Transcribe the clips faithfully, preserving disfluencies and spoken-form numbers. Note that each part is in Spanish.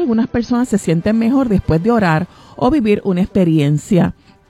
algunas personas se sienten mejor después de orar o vivir una experiencia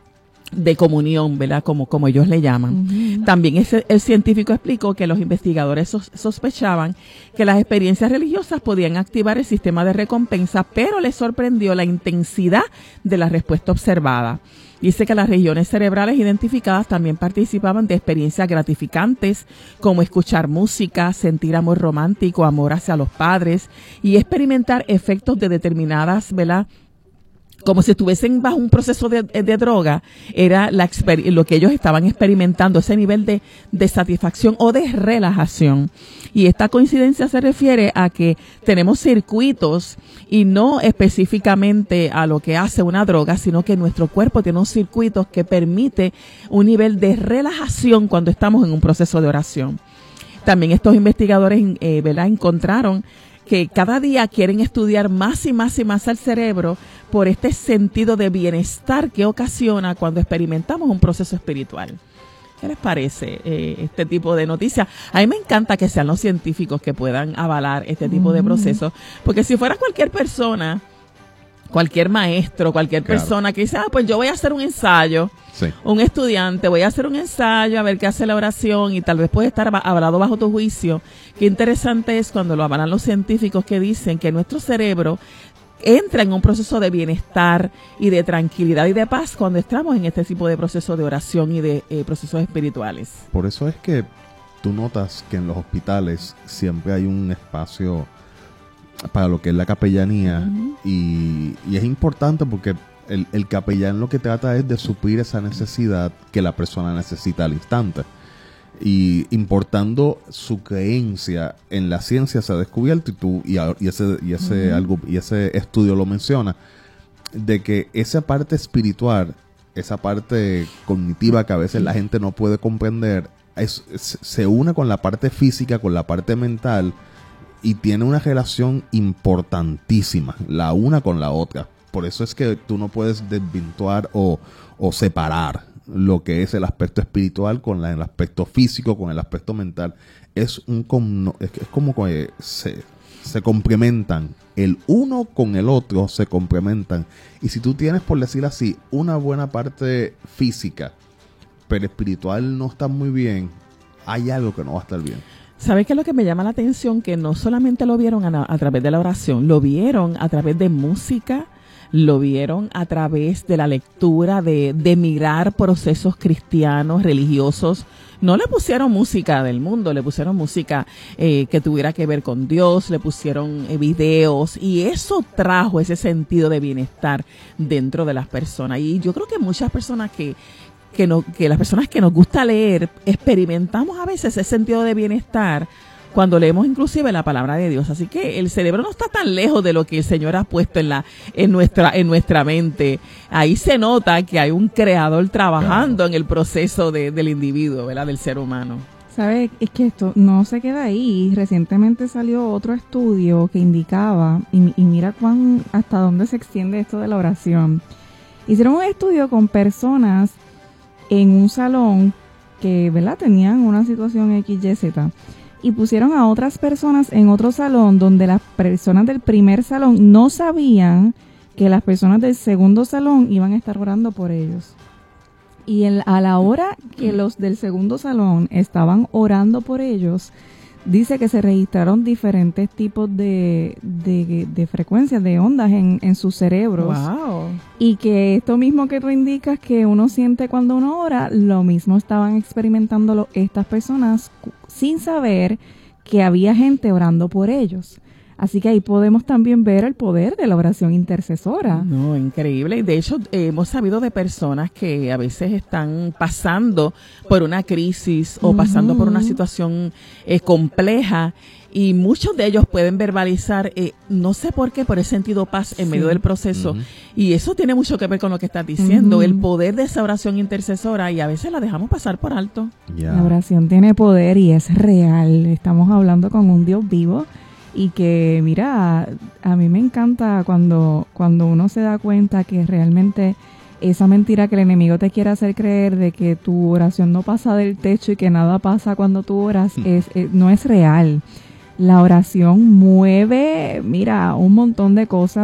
de comunión, ¿verdad? Como, como ellos le llaman. Uh-huh. También ese, el científico explicó que los investigadores sos, sospechaban que las experiencias religiosas podían activar el sistema de recompensa, pero les sorprendió la intensidad de la respuesta observada. Dice que las regiones cerebrales identificadas también participaban de experiencias gratificantes, como escuchar música, sentir amor romántico, amor hacia los padres y experimentar efectos de determinadas, ¿verdad?, como si estuviesen bajo un proceso de, de droga, era la exper- lo que ellos estaban experimentando, ese nivel de, de satisfacción o de relajación. Y esta coincidencia se refiere a que tenemos circuitos y no específicamente a lo que hace una droga, sino que nuestro cuerpo tiene unos circuitos que permite un nivel de relajación cuando estamos en un proceso de oración. También estos investigadores, eh, ¿verdad?, encontraron que cada día quieren estudiar más y más y más al cerebro por este sentido de bienestar que ocasiona cuando experimentamos un proceso espiritual. ¿Qué les parece eh, este tipo de noticias? A mí me encanta que sean los científicos que puedan avalar este tipo de procesos, porque si fuera cualquier persona, cualquier maestro, cualquier claro. persona que dice, ah, pues yo voy a hacer un ensayo, sí. un estudiante, voy a hacer un ensayo a ver qué hace la oración y tal vez puede estar hablado bajo tu juicio. Qué interesante es cuando lo avalan los científicos que dicen que nuestro cerebro entra en un proceso de bienestar y de tranquilidad y de paz cuando estamos en este tipo de procesos de oración y de eh, procesos espirituales. Por eso es que tú notas que en los hospitales siempre hay un espacio para lo que es la capellanía, uh-huh. y, y es importante porque el, el capellán lo que trata es de suplir esa necesidad que la persona necesita al instante. Y importando su creencia en la ciencia se ha descubierto, y tú y, y ese y ese uh-huh. algo y ese estudio lo menciona, de que esa parte espiritual, esa parte cognitiva que a veces la gente no puede comprender, es, es, se une con la parte física, con la parte mental, y tiene una relación importantísima la una con la otra. Por eso es que tú no puedes desvirtuar o, o separar lo que es el aspecto espiritual con la, el aspecto físico, con el aspecto mental. Es un es, es como que se, se complementan. El uno con el otro se complementan. Y si tú tienes, por decir así, una buena parte física, pero espiritual no está muy bien, hay algo que no va a estar bien. ¿Sabes qué es lo que me llama la atención? Que no solamente lo vieron a, a través de la oración, lo vieron a través de música, lo vieron a través de la lectura, de, de mirar procesos cristianos, religiosos. No le pusieron música del mundo, le pusieron música eh, que tuviera que ver con Dios, le pusieron eh, videos, y eso trajo ese sentido de bienestar dentro de las personas. Y yo creo que muchas personas que que, no, que las personas que nos gusta leer experimentamos a veces ese sentido de bienestar cuando leemos inclusive la palabra de Dios. Así que el cerebro no está tan lejos de lo que el Señor ha puesto en la en nuestra en nuestra mente. Ahí se nota que hay un creador trabajando claro. en el proceso de, del individuo, ¿verdad?, del ser humano. ¿Sabes? Es que esto no se queda ahí. Recientemente salió otro estudio que indicaba, y, y mira cuán hasta dónde se extiende esto de la oración. Hicieron un estudio con personas en un salón que, ¿verdad?, tenían una situación equis ye zeta, y pusieron a otras personas en otro salón donde las personas del primer salón no sabían que las personas del segundo salón iban a estar orando por ellos. Y el, a la hora que los del segundo salón estaban orando por ellos, dice que se registraron diferentes tipos de, de, de frecuencias, de ondas en, en sus cerebros. Wow. Y que esto mismo que tú indicas que uno siente cuando uno ora, lo mismo estaban experimentándolo estas personas sin saber que había gente orando por ellos. Así que ahí podemos también ver el poder de la oración intercesora. No, increíble. Y de hecho, eh, hemos sabido de personas que a veces están pasando por una crisis o uh-huh. pasando por una situación eh, compleja, y muchos de ellos pueden verbalizar, eh, no sé por qué, por el sentido paz en sí. medio del proceso. Uh-huh. Y eso tiene mucho que ver con lo que estás diciendo, uh-huh. el poder de esa oración intercesora, y a veces la dejamos pasar por alto. Yeah. La oración tiene poder y es real. Estamos hablando con un Dios vivo. Y que, mira, a mí me encanta cuando, cuando uno se da cuenta que realmente esa mentira que el enemigo te quiere hacer creer de que tu oración no pasa del techo y que nada pasa cuando tú oras, es, es, no es real. La oración mueve, mira, un montón de cosas.